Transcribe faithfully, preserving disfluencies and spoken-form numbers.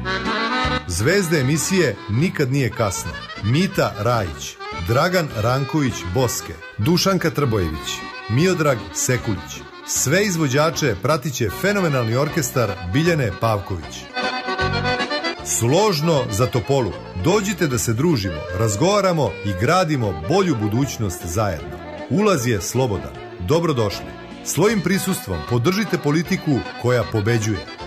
Zvezde emisije Nikad nije kasno. Mita Rajić, Dragan Ranković Boske, Dušanka Trbojević, Miodrag Sekulić. Sve izvođače pratiće fenomenalni orkestar Biljane Pavković. Složno za Topolu. Dođite da se družimo, razgovaramo i gradimo bolju budućnost zajedno. Ulaz je slobodan. Dobrodošli. Svojim prisustvom podržite politiku koja pobeđuje.